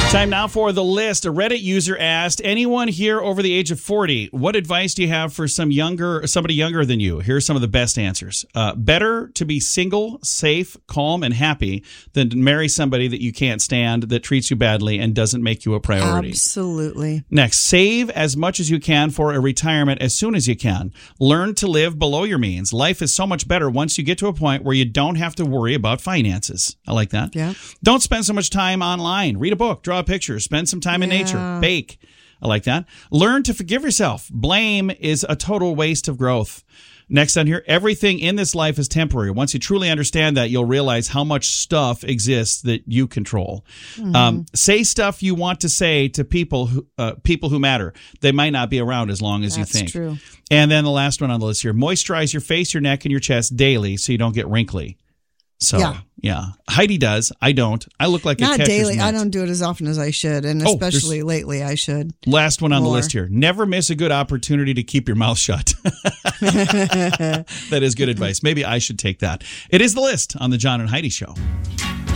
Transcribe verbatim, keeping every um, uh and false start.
Time now for the list. A Reddit user asked, anyone here over the age of forty, what advice do you have for some younger, somebody younger than you? Here are some of the best answers. Uh, better to be single, safe, calm, and happy than to marry somebody that you can't stand, that treats you badly, and doesn't make you a priority. Absolutely. Next, save as much as you can for a retirement as soon as you can. Learn to live below your means. Life is so much better once you get to a point where you don't have to worry about finances. I like that. Yeah. Don't spend so much time online. Read a book, draw a picture, spend some time in Yeah. nature, bake. I like that. Learn to forgive yourself. Blame is a total waste of growth. Next on here, everything in this life is temporary. Once you truly understand that, you'll realize how much stuff exists that you control. Mm-hmm. Um, say stuff you want to say to people who uh, people who matter. They might not be around as long as That's you think. True. And then the last one on the list here, moisturize your face, your neck, and your chest daily so you don't get wrinkly. So, yeah. yeah. Heidi does. I don't. I look like Not a catcher's daily. mitt. I don't do it as often as I should, and Oh, especially lately I should. Last one on More. the list here. Never miss a good opportunity to keep your mouth shut. That is good advice. Maybe I should take that. It is the list on the John and Heidi Show.